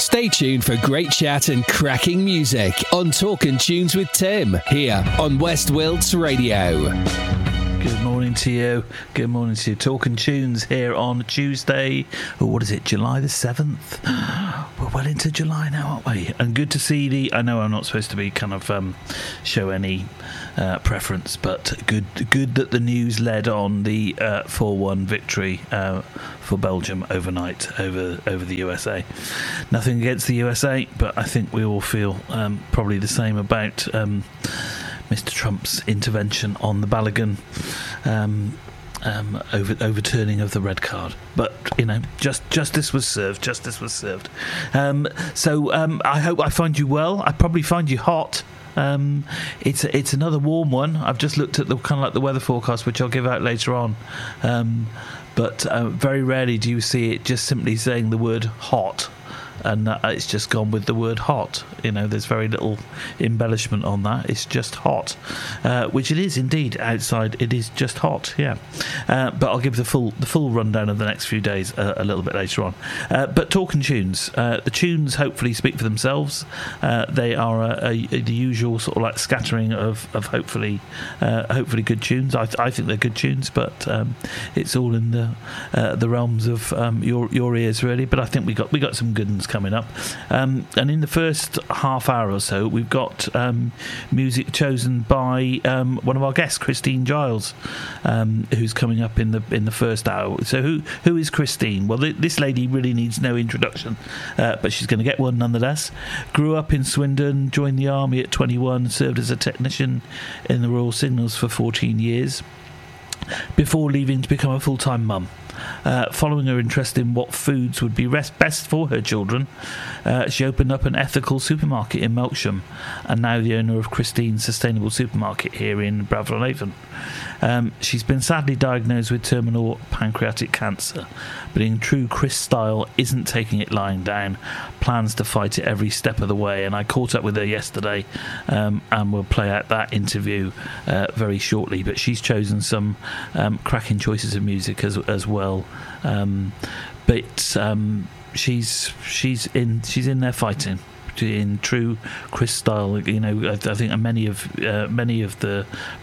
Stay tuned for great chat and cracking music on Talkin' Tunes with Tim, here on West Wilts Radio. Good morning to you. Good morning to you. Talking Tunes here on Tuesday. What is it? July the 7th? We're well into July now, aren't we? And good to see I know I'm not supposed to be kind of show any preference, but good that the news led on the 4-1 victory for Belgium overnight over the USA. Nothing against the USA, but I think we all feel probably the same about Mr. Trump's intervention on the Balogun overturning of the red card. But justice was served. So I hope I find you well. I probably find you hot. It's another warm one. I've just looked at the kind of like the weather forecast, which I'll give out later on. But very rarely do you see it just simply saying the word hot. And it's just gone with the word hot. There's very little embellishment on that. It's just hot, which it is indeed. Outside, it is just hot. Yeah, but I'll give the full rundown of the next few days a little bit later on. But talking tunes, the tunes hopefully speak for themselves. They are the usual sort of like scattering of hopefully good tunes. I think they're good tunes, but it's all in the realms of your ears really. But I think we got some good ones coming up, and in the first half hour or so we've got music chosen by one of our guests, Christine Giles, who's coming up in the first hour. So who is Christine? Well, this lady really needs no introduction, but she's going to get one nonetheless. Grew up in Swindon, joined the army at 21, served as a technician in the Royal Signals for 14 years before leaving to become a full-time mum. Following her interest in what foods would be best for her children, she opened up an ethical supermarket in Melksham, and now the owner of Christine's Sustainable Supermarket here in Bradford-on-Avon. She's been sadly diagnosed with terminal pancreatic cancer, but in true Chris style, isn't taking it lying down, plans to fight it every step of the way. And I caught up with her yesterday, and we'll play out that interview very shortly. But she's chosen some cracking choices of music as well. But she's in there fighting in true Chris style. I think many of the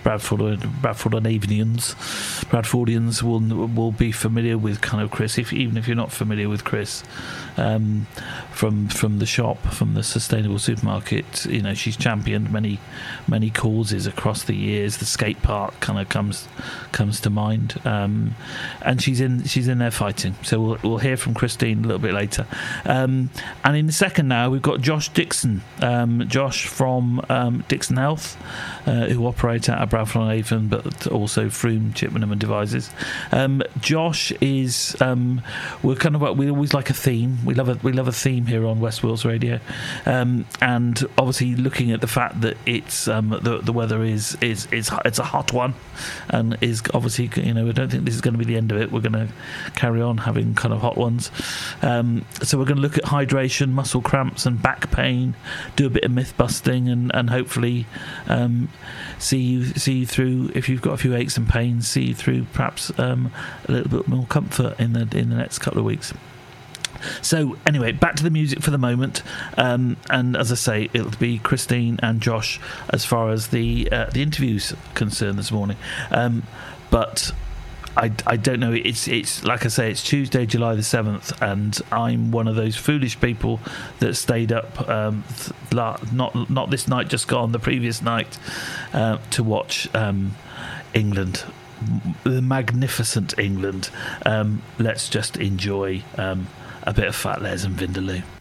Bradfordians will be familiar with kind of Chris, even if you're not familiar with Chris, from the shop, from the Sustainable Supermarket. She's championed many causes across the years. The skate park kind of comes to mind, and she's in there fighting. So we'll hear from Christine a little bit later, and in the second now we've got Josh Dixon, Josh from Dixon Health, who operate out of Bradford-on-Avon, but also Froome, Chippenham and Devizes. Josh is we always like a theme. We love a theme here on West Wilts Radio, and obviously looking at the fact that it's the weather is it's a hot one, and is obviously we don't think this is going to be the end of it. We're going to carry on having kind of hot ones. So we're going to look at hydration, muscle cramps and back pain, do a bit of myth busting, and hopefully see you through. If you've got a few aches and pains, see you through perhaps a little bit more comfort in the next couple of weeks. So anyway, back to the music for the moment, and as I say, it'll be Christine and Josh as far as the interviews concerned this morning, but I don't know. It's like I say, it's Tuesday, July the 7th, and I'm one of those foolish people that stayed up not this night just gone, the previous night, to watch England, the magnificent England. Let's just enjoy a bit of Fat Les and Vindaloo.